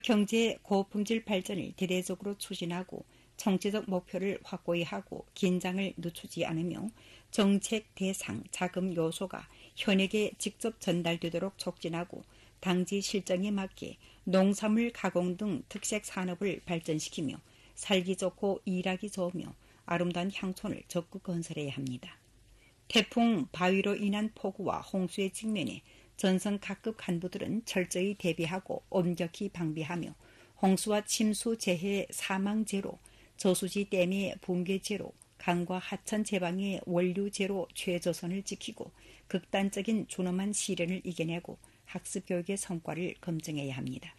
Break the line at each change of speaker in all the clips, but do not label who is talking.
경제의 고품질 발전을 대대적으로 추진하고 정치적 목표를 확고히 하고 긴장을 늦추지 않으며 정책 대상 자금 요소가 현역에 직접 전달되도록 촉진하고 당지 실정에 맞게 농산물 가공 등 특색 산업을 발전시키며 살기 좋고 일하기 좋으며 아름다운 향촌을 적극 건설해야 합니다. 태풍 바위로 인한 폭우와 홍수에 직면해 전선 각급 간부들은 철저히 대비하고 엄격히 방비하며 홍수와 침수 재해 사망 제로, 저수지 댐의 붕괴 제로, 강과 하천 제방의 원류 제로 최저선을 지키고 극단적인 준엄한 시련을 이겨내고 학습 교육의 성과를 검증해야 합니다.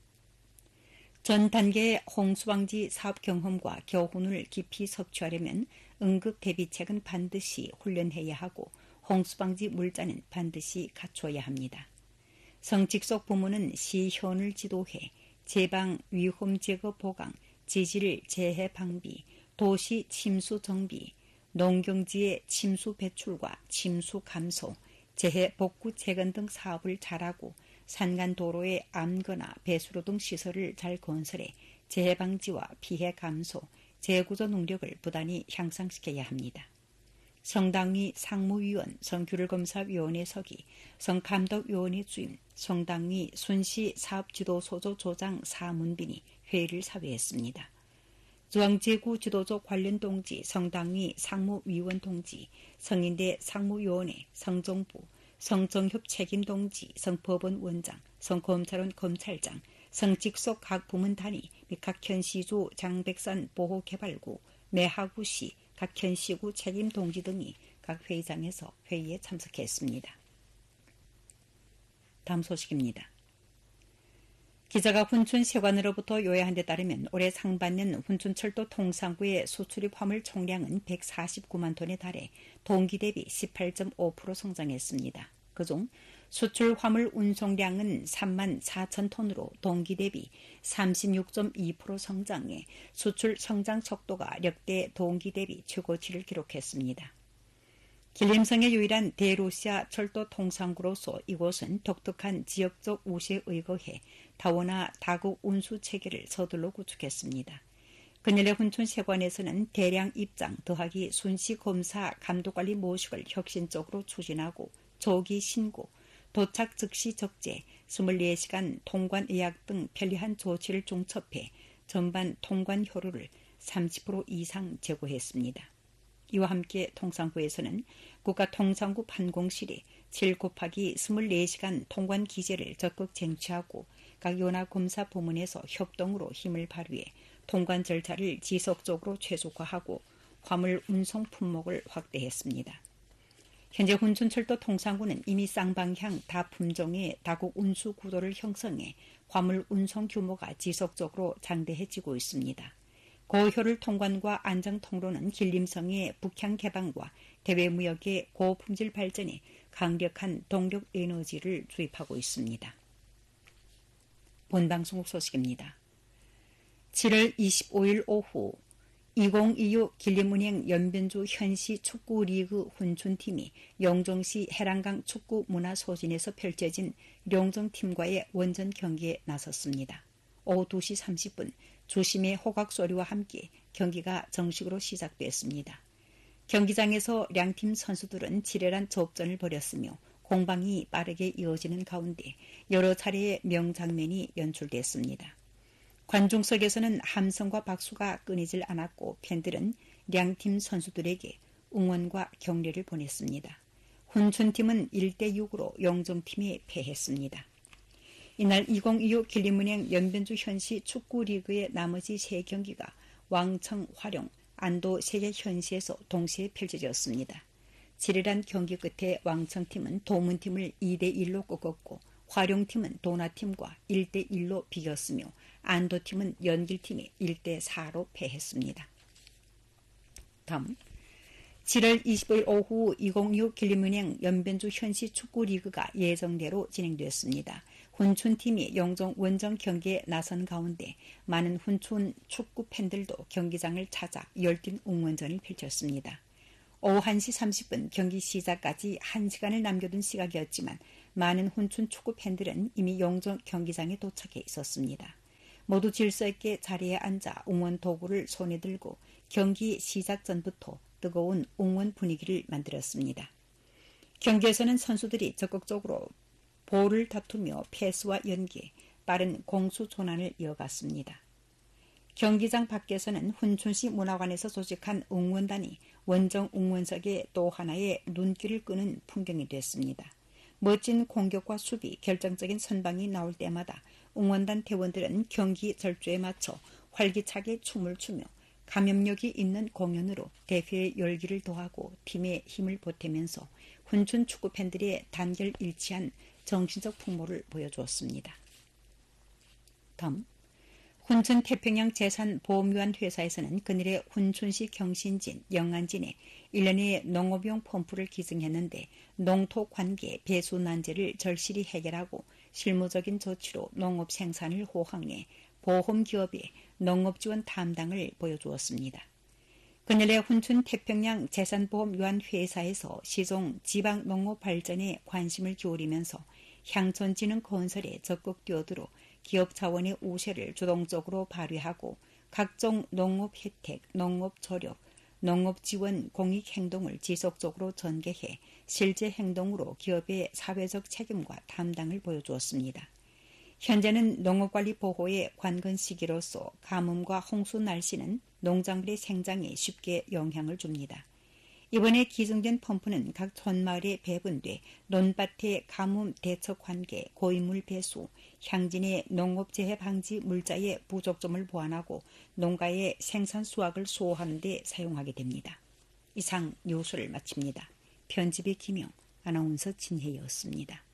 전 단계의 홍수방지 사업 경험과 교훈을 깊이 섭취하려면 응급 대비책은 반드시 훈련해야 하고 홍수방지 물자는 반드시 갖추어야 합니다. 성직속 부문은 시현을 지도해 제방, 위험 제거 보강, 지질 재해 방비, 도시 침수 정비, 농경지의 침수 배출과 침수 감소, 재해 복구 재건 등 사업을 잘하고 산간 도로의 암거나 배수로 등 시설을 잘 건설해 재해 방지와 피해 감소, 재구조 능력을 부단히 향상시켜야 합니다. 성당위 상무위원, 성규율검사위원회 서기, 성감독위원회 주임, 성당위 순시 사업지도소조 조장 사문빈이 회의를 사회했습니다. 중앙제구 지도조 관련 동지, 성당위 상무위원 동지, 성인대 상무위원회, 성정부, 성정협 책임동지, 성법원 원장, 성검찰원 검찰장, 성직속 각 부문 단위 및 각 현시주 장백산 보호개발구, 매하구시, 각 현시구 책임동지 등이 각 회의장에서 회의에 참석했습니다. 다음 소식입니다. 기자가 훈춘세관으로부터 요약한 데 따르면 올해 상반년 훈춘철도 통상구의 수출입 화물 총량은 149만 톤에 달해 동기 대비 18.5% 성장했습니다. 그중 수출 화물 운송량은 3만 4천 톤으로 동기 대비 36.2% 성장해 수출 성장 속도가 역대 동기 대비 최고치를 기록했습니다. 길림성의 유일한 대로시아 철도 통상구로서 이곳은 독특한 지역적 우시에 의거해 다원화 다국 운수 체계를 서둘러 구축했습니다. 그년의 훈춘세관에서는 대량 입장 더하기 순시 검사 감독관리 모식을 혁신적으로 추진하고 조기 신고, 도착 즉시 적재, 24시간 통관 예약 등 편리한 조치를 중첩해 전반 통관 효율을 30% 이상 제고했습니다. 이와 함께 통상구에서는 국가통상구 판공실에 7/24시간 통관 기재를 적극 쟁취하고 각 연합검사 부문에서 협동으로 힘을 발휘해 통관 절차를 지속적으로 최적화하고 화물 운송 품목을 확대했습니다. 현재 훈춘철도 통상구는 이미 쌍방향 다품종의 다국 운수 구도를 형성해 화물 운송 규모가 지속적으로 장대해지고 있습니다. 고효율 통관과 안정 통로는 길림성의 북향 개방과 대외무역의 고품질 발전에 강력한 동력 에너지를 주입하고 있습니다. 본방송국 소식입니다. 7월 25일 오후 2026 길림은행 연변주 현시 축구리그 훈춘팀이 영종시 해랑강 축구문화소진에서 펼쳐진 룡정팀과의 원전 경기에 나섰습니다. 오후 2시 30분 주심의 호각소리와 함께 경기가 정식으로 시작됐습니다. 경기장에서 양팀 선수들은 치열한 접전을 벌였으며 공방이 빠르게 이어지는 가운데 여러 차례의 명장면이 연출됐습니다. 관중석에서는 함성과 박수가 끊이질 않았고 팬들은 양팀 선수들에게 응원과 격려를 보냈습니다. 훈춘팀은 1대6으로 영종팀에 패했습니다. 이날 2026 길림은행 연변주 현시 축구리그의 나머지 3경기가 왕청, 활용, 안도 세계 현시에서 동시에 펼쳐졌습니다. 치열한 경기 끝에 왕청팀은 도문팀을 2대1로 꺾었고 활용팀은 도나팀과 1대1로 비겼으며 안도팀은 연길팀이 1대4로 패했습니다. 다음 7월 25일 오후 2026 길림은행 연변주 현시 축구리그가 예정대로 진행됐습니다. 훈춘팀이 영종 원정 경기에 나선 가운데 많은 훈춘 축구 팬들도 경기장을 찾아 열띤 응원전을 펼쳤습니다. 오후 1시 30분 경기 시작까지 1시간을 남겨둔 시각이었지만 많은 훈춘 축구 팬들은 이미 영종 경기장에 도착해 있었습니다. 모두 질서 있게 자리에 앉아 응원 도구를 손에 들고 경기 시작 전부터 뜨거운 응원 분위기를 만들었습니다. 경기에서는 선수들이 적극적으로 볼을 다투며 패스와 연계, 빠른 공수 전환을 이어갔습니다. 경기장 밖에서는 훈춘시 문화관에서 조직한 응원단이 원정 응원석에 또 하나의 눈길을 끄는 풍경이 됐습니다. 멋진 공격과 수비, 결정적인 선방이 나올 때마다 응원단 대원들은 경기 절조에 맞춰 활기차게 춤을 추며 감염력이 있는 공연으로 대회의 열기를 더하고 팀의 힘을 보태면서 훈춘 축구 팬들의 단결 일치한 정신적 풍모를 보여주었습니다. 다음, 훈춘 태평양 재산보험유한 회사에서는 그늘의 훈춘시 경신진, 영안진에 1년의 농업용 펌프를 기증했는데 농토관계 배수 난제를 절실히 해결하고 실무적인 조치로 농업 생산을 호황해 보험기업의 농업지원 담당을 보여주었습니다. 그늘의 훈춘 태평양 재산보험유한회사에서 시종 지방농업 발전에 관심을 기울이면서 향촌지능 건설에 적극 뛰어들어 기업 자원의 우세를 주동적으로 발휘하고 각종 농업 혜택, 농업 조력, 농업 지원 공익 행동을 지속적으로 전개해 실제 행동으로 기업의 사회적 책임과 담당을 보여주었습니다. 현재는 농업관리 보호의 관건 시기로서 가뭄과 홍수 날씨는 농작물의 생장에 쉽게 영향을 줍니다. 이번에 기증된 펌프는 각 촌마을에 배분돼 논밭의 가뭄 대처 관계, 고인물 배수, 향진의 농업재해 방지 물자의 부족점을 보완하고 농가의 생산 수확을 수호하는 데 사용하게 됩니다. 이상 뉴스를 마칩니다. 편집의 김영, 아나운서 진혜였습니다.